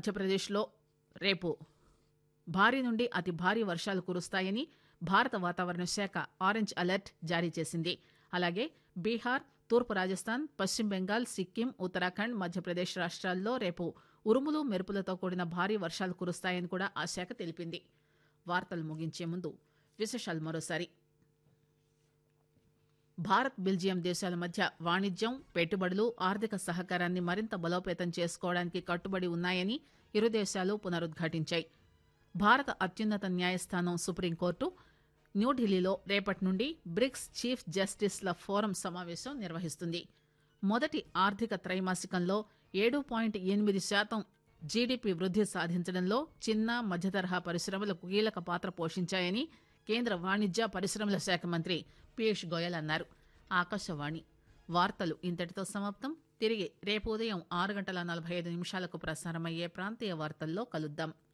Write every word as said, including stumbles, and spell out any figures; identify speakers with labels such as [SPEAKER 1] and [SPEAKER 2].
[SPEAKER 1] మధ్యప్రదేశ్లో రేపు భారీ నుండి అతి భారీ వర్షాలు కురుస్తాయని భారత వాతావరణ శాఖ ఆరెంజ్ అలర్ట్ జారీ చేసింది. అలాగే బీహార్, తూర్పు రాజస్థాన్, పశ్చిమ బెంగాల్, సిక్కిం, ఉత్తరాఖండ్, మధ్యప్రదేశ్ రాష్ట్రాల్లో రేపు ఉరుములు మెరుపులతో కూడిన భారీ వర్షాలు కురుస్తాయని కూడా ఆ శాఖ తెలిపింది. వార్తలు ముగించే ముందు విశేషాలు మరోసారి. భారత్, బెల్జియం దేశాల మధ్య వాణిజ్యం, పెట్టుబడులు, ఆర్థిక సహకారాన్ని మరింత బలోపేతం చేసుకోవడానికి కట్టుబడి ఉన్నాయని ఇరు దేశాలు పునరుద్ఘాటించాయి. భారత అత్యున్నత న్యాయస్థానం సుప్రీంకోర్టు న్యూఢిల్లీలో రేపటి నుండి బ్రిక్స్ చీఫ్ జస్టిస్ల ఫోరం సమావేశం నిర్వహిస్తుంది. మొదటి ఆర్థిక త్రైమాసికంలో ఏడు పాయింట్ ఎనిమిది శాతం జీడీపీ వృద్ది సాధించడంలో చిన్న, మధ్యతరహా పరిశ్రమలు కీలక పాత్ర పోషించాయని కేంద్ర వాణిజ్య, పరిశ్రమల శాఖ మంత్రి పీయూష్ గోయల్ అన్నారు. ఆకాశవాణి వార్తలు ఇంతటితో సమాప్తం. తిరిగి రేపు ఉదయం ఆరు గంటల నలభై ఐదు నిమిషాలకు ప్రసారమయ్యే ప్రాంతీయ వార్తల్లో కలుద్దాం.